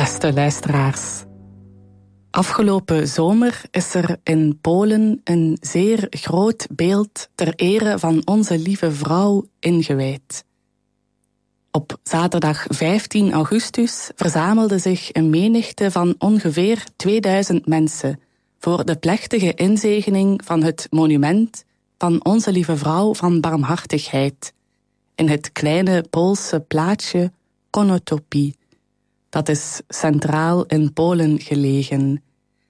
beste luisteraars. Afgelopen zomer is er in Polen een zeer groot beeld ter ere van Onze Lieve Vrouw ingewijd. Op zaterdag 15 augustus verzamelde zich een menigte van ongeveer 2000 mensen voor de plechtige inzegening van het monument van Onze Lieve Vrouw van Barmhartigheid in het kleine Poolse plaatsje Konotopie. Dat is centraal in Polen gelegen.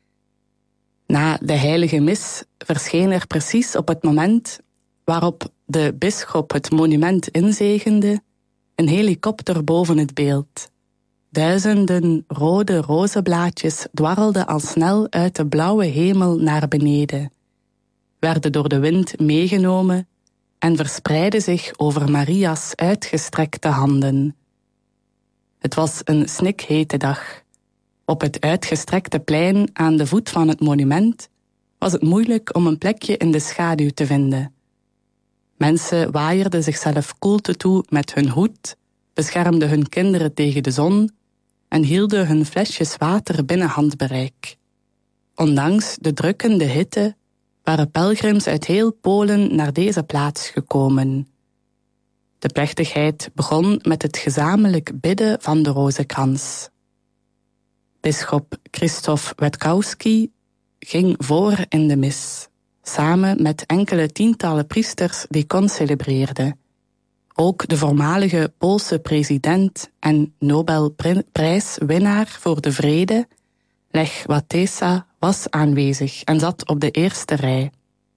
Na de heilige mis verscheen er precies op het moment waarop de bisschop het monument inzegende een helikopter boven het beeld. Duizenden rode rozenblaadjes dwarrelden al snel uit de blauwe hemel naar beneden, werden door de wind meegenomen en verspreidden zich over Maria's uitgestrekte handen. Het was een snikhete dag. Op het uitgestrekte plein aan de voet van het monument was het moeilijk om een plekje in de schaduw te vinden. Mensen waaierden zichzelf koelte toe met hun hoed, beschermden hun kinderen tegen de zon en hielden hun flesjes water binnen handbereik. Ondanks de drukkende hitte waren pelgrims uit heel Polen naar deze plaats gekomen. De plechtigheid begon met het gezamenlijk bidden van de rozenkrans. Bisschop Krzysztof Witkowski ging voor in de mis, samen met enkele tientallen priesters die concelebreerden. Ook de voormalige Poolse president en Nobelprijswinnaar voor de vrede, Lech Wałęsa, was aanwezig en zat op de eerste rij.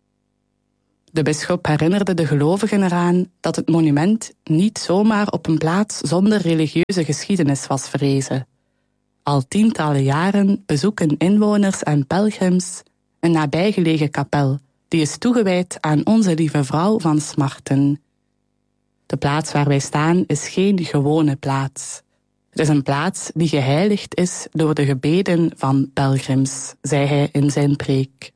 De bisschop herinnerde de gelovigen eraan dat het monument niet zomaar op een plaats zonder religieuze geschiedenis was verrezen. Al tientallen jaren bezoeken inwoners en pelgrims een nabijgelegen kapel, die is toegewijd aan Onze Lieve Vrouw van Smarten. De plaats waar wij staan is geen gewone plaats. Het is een plaats die geheiligd is door de gebeden van pelgrims, zei hij in zijn preek.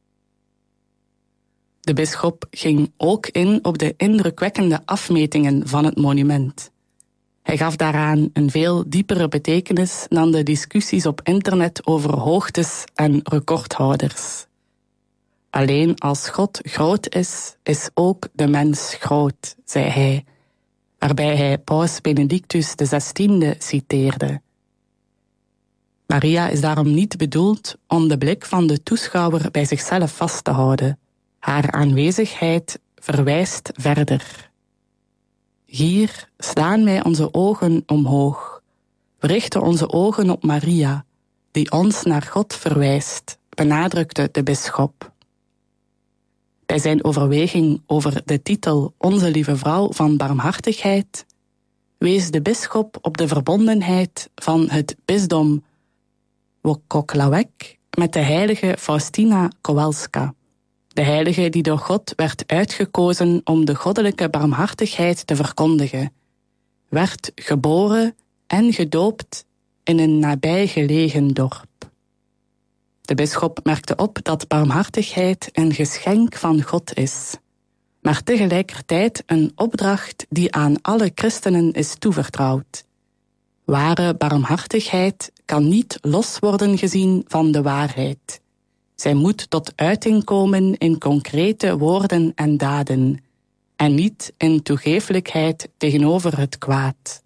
De bisschop ging ook in op de indrukwekkende afmetingen van het monument. Hij gaf daaraan een veel diepere betekenis dan de discussies op internet over hoogtes en recordhouders. Alleen als God groot is, is ook de mens groot, zei hij, waarbij hij paus Benedictus XVI citeerde. Maria is daarom niet bedoeld om de blik van de toeschouwer bij zichzelf vast te houden. Haar aanwezigheid verwijst verder. Hier slaan wij onze ogen omhoog. We richten onze ogen op Maria, die ons naar God verwijst, benadrukte de bisschop. Bij zijn overweging over de titel Onze Lieve Vrouw van Barmhartigheid wees de bisschop op de verbondenheid van het bisdom Włocławek met de heilige Faustina Kowalska. De heilige die door God werd uitgekozen om de goddelijke barmhartigheid te verkondigen, werd geboren en gedoopt in een nabijgelegen dorp. De bisschop merkte op dat barmhartigheid een geschenk van God is, maar tegelijkertijd een opdracht die aan alle christenen is toevertrouwd. Ware barmhartigheid kan niet los worden gezien van de waarheid. Zij moet tot uiting komen in concrete woorden en daden, en niet in toegeeflijkheid tegenover het kwaad.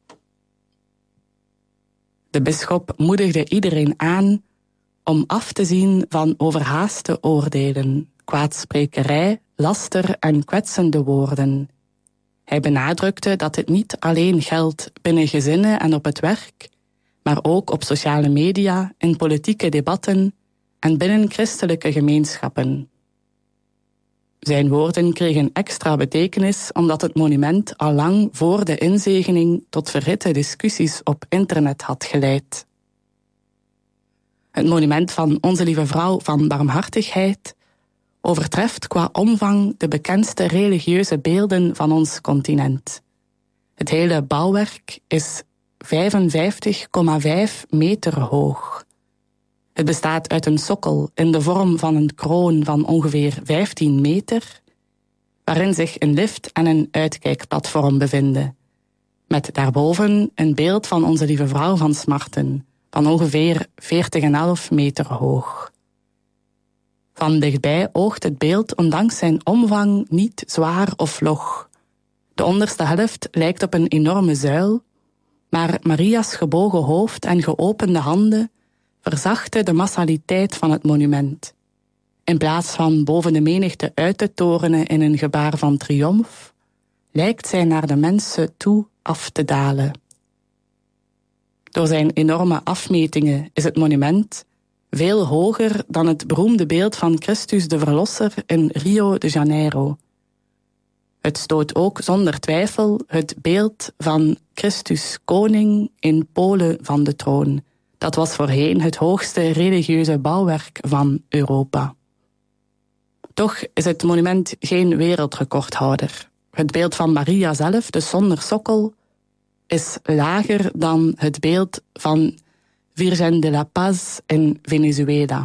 De bisschop moedigde iedereen aan om af te zien van overhaaste oordelen, kwaadsprekerij, laster en kwetsende woorden. Hij benadrukte dat dit niet alleen geldt binnen gezinnen en op het werk, maar ook op sociale media, in politieke debatten en binnen christelijke gemeenschappen. Zijn woorden kregen extra betekenis omdat het monument al lang voor de inzegening tot verhitte discussies op internet had geleid. Het monument van Onze Lieve Vrouw van Barmhartigheid overtreft qua omvang de bekendste religieuze beelden van ons continent. Het hele bouwwerk is 55,5 meter hoog. Het bestaat uit een sokkel in de vorm van een kroon van ongeveer 15 meter, waarin zich een lift en een uitkijkplatform bevinden, met daarboven een beeld van Onze Lieve Vrouw van Smarten, van ongeveer 40,5 meter hoog. Van dichtbij oogt het beeld ondanks zijn omvang niet zwaar of log. De onderste helft lijkt op een enorme zuil, maar Maria's gebogen hoofd en geopende handen verzachten de massaliteit van het monument. In plaats van boven de menigte uit te torenen in een gebaar van triomf, lijkt zij naar de mensen toe af te dalen. Door zijn enorme afmetingen is het monument veel hoger dan het beroemde beeld van Christus de Verlosser in Rio de Janeiro. Het stoot ook zonder twijfel het beeld van Christus Koning in Polen van de troon. Dat was voorheen het hoogste religieuze bouwwerk van Europa. Toch is het monument geen wereldrecordhouder. Het beeld van Maria zelf, dus zonder sokkel, is lager dan het beeld van Virgen de la Paz in Venezuela.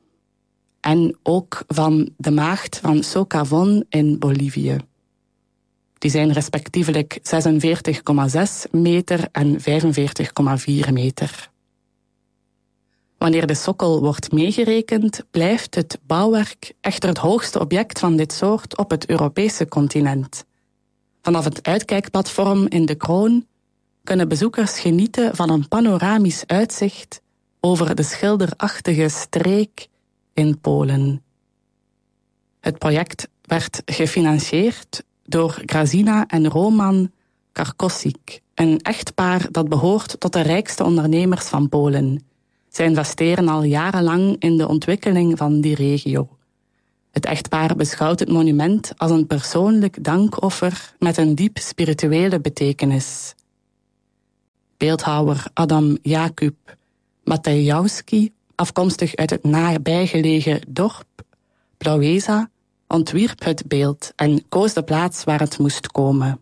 En ook van de Maagd van Socavón in Bolivie. Die zijn respectievelijk 46,6 meter en 45,4 meter. Wanneer de sokkel wordt meegerekend, blijft het bouwwerk echter het hoogste object van dit soort op het Europese continent. Vanaf het uitkijkplatform in de Kroon kunnen bezoekers genieten van een panoramisch uitzicht over de schilderachtige streek in Polen. Het project werd gefinancierd door Grazina en Roman Karkosik, een echtpaar dat behoort tot de rijkste ondernemers van Polen. Zij investeren al jarenlang in de ontwikkeling van die regio. Het echtpaar beschouwt het monument als een persoonlijk dankoffer met een diep spirituele betekenis. Beeldhouwer Adam Jakub Matejowski, afkomstig uit het nabijgelegen dorp Plauesa, ontwierp het beeld en koos de plaats waar het moest komen.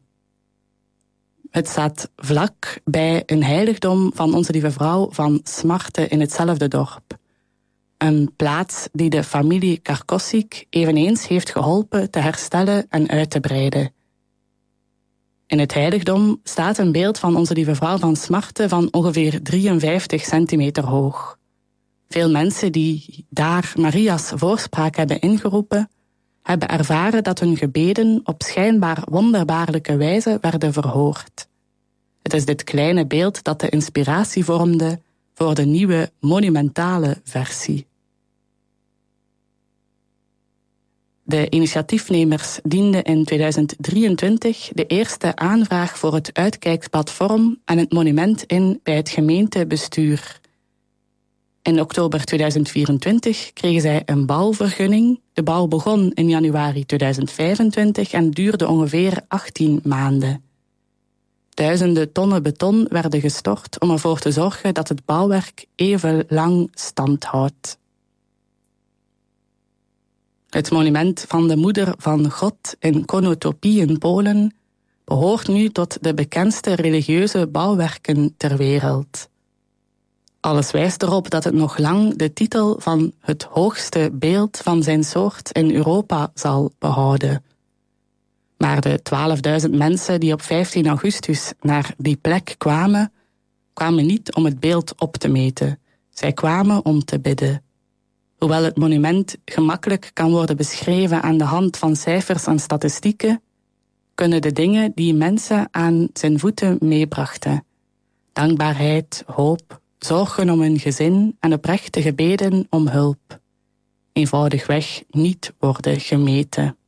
Het staat vlak bij een heiligdom van Onze Lieve Vrouw van Smarten in hetzelfde dorp. Een plaats die de familie Karkosik eveneens heeft geholpen te herstellen en uit te breiden. In het heiligdom staat een beeld van Onze Lieve Vrouw van Smarten van ongeveer 53 centimeter hoog. Veel mensen die daar Maria's voorspraak hebben ingeroepen, hebben ervaren dat hun gebeden op schijnbaar wonderbaarlijke wijze werden verhoord. Het is dit kleine beeld dat de inspiratie vormde voor de nieuwe monumentale versie. De initiatiefnemers dienden in 2023 de eerste aanvraag voor het uitkijkplatform en het monument in bij het gemeentebestuur. In oktober 2024 kregen zij een bouwvergunning. De bouw begon in januari 2025 en duurde ongeveer 18 maanden. Duizenden tonnen beton werden gestort om ervoor te zorgen dat het bouwwerk even lang stand houdt. Het monument van de Moeder van God in Konotopie in Polen behoort nu tot de bekendste religieuze bouwwerken ter wereld. Alles wijst erop dat het nog lang de titel van het hoogste beeld van zijn soort in Europa zal behouden. Maar de 12.000 mensen die op 15 augustus naar die plek kwamen niet om het beeld op te meten. Zij kwamen om te bidden. Hoewel het monument gemakkelijk kan worden beschreven aan de hand van cijfers en statistieken, kunnen de dingen die mensen aan zijn voeten meebrachten, dankbaarheid, hoop, zorgen om hun gezin en oprechte gebeden om hulp, eenvoudigweg niet worden gemeten.